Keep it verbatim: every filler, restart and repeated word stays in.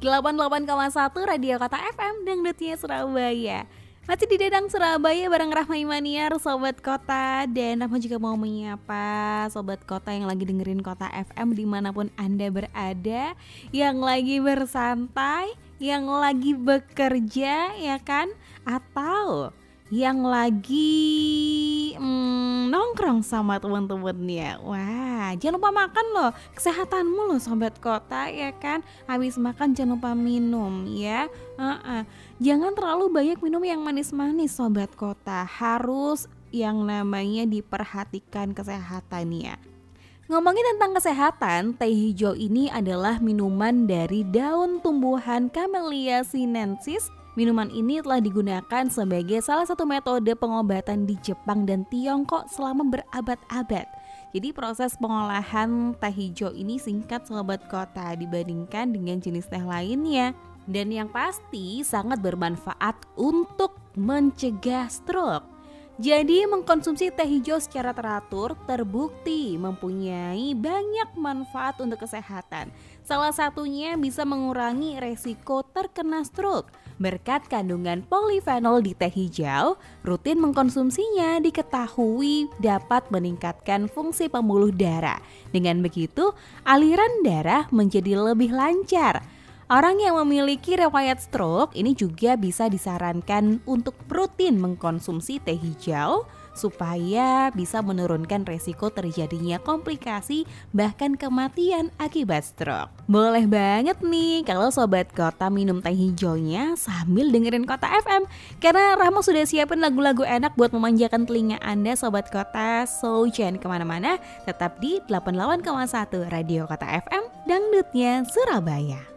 delapan puluh delapan koma satu Radio Kota F M Dangdutnya Surabaya. Masih di Dadang Surabaya bareng Rahma Imaniar, Sobat Kota. Dan Rahma juga mau menyapa Sobat Kota yang lagi dengerin Kota F M dimanapun Anda berada, yang lagi bersantai, yang lagi bekerja ya kan, atau yang lagi hmm, nongkrong sama teman-temannya. Wah, jangan lupa makan loh, kesehatanmu loh Sobat Kota ya kan. Habis makan jangan lupa minum ya. uh-uh. Jangan terlalu banyak minum yang manis-manis Sobat Kota. Harus yang namanya diperhatikan kesehatannya. Ngomongin tentang kesehatan, teh hijau ini adalah minuman dari daun tumbuhan Camellia sinensis. Minuman ini telah digunakan sebagai salah satu metode pengobatan di Jepang dan Tiongkok selama berabad-abad. Jadi proses pengolahan teh hijau ini singkat Sobat Kota dibandingkan dengan jenis teh lainnya. Dan yang pasti sangat bermanfaat untuk mencegah stroke. Jadi mengkonsumsi teh hijau secara teratur terbukti mempunyai banyak manfaat untuk kesehatan. Salah satunya bisa mengurangi resiko terkena stroke. Berkat kandungan polifenol di teh hijau, rutin mengkonsumsinya diketahui dapat meningkatkan fungsi pembuluh darah. Dengan begitu, aliran darah menjadi lebih lancar. Orang yang memiliki riwayat stroke ini juga bisa disarankan untuk rutin mengkonsumsi teh hijau supaya bisa menurunkan resiko terjadinya komplikasi bahkan kematian akibat stroke. Boleh banget nih kalau Sobat Kota minum teh hijaunya sambil dengerin Kota F M, karena Rahma sudah siapin lagu-lagu enak buat memanjakan telinga Anda Sobat Kota. So jangan kemana-mana, tetap di delapan puluh delapan koma satu Radio Kota F M Dangdutnya Surabaya.